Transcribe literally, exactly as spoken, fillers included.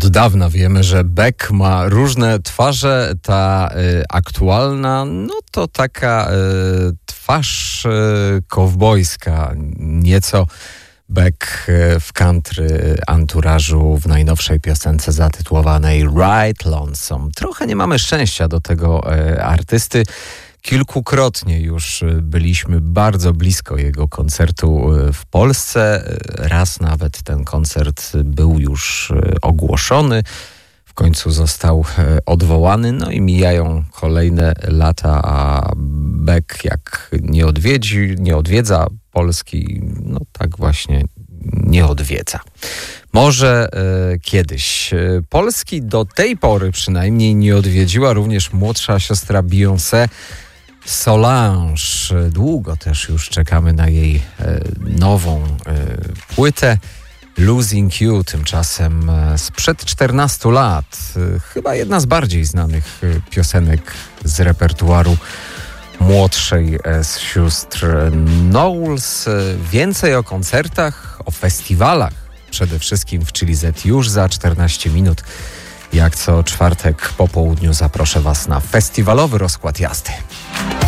Od dawna wiemy, że Beck ma różne twarze. Ta y, aktualna, no to taka y, twarz y, kowbojska, nieco Beck y, w country anturażu w najnowszej piosence zatytułowanej Ride Lonesome. Trochę nie mamy szczęścia do tego y, artysty. Kilkukrotnie już byliśmy bardzo blisko jego koncertu w Polsce. Raz nawet ten koncert był już ogłoszony. W końcu został odwołany. No i mijają kolejne lata, a Beck jak nie odwiedzi, nie odwiedza Polski, no tak właśnie nie odwiedza. Może e, kiedyś. Polski do tej pory przynajmniej nie odwiedziła również młodsza siostra Beyoncé, Solange. Długo też już czekamy na jej e, nową e, płytę Losing You, tymczasem e, sprzed czternastu lat. E, chyba jedna z bardziej znanych e, piosenek z repertuaru młodszej e, z sióstr Knowles. E, więcej o koncertach, o festiwalach, przede wszystkim w Chili Z już za czternaście minut. Jak co czwartek po południu zaproszę Was na festiwalowy rozkład jazdy.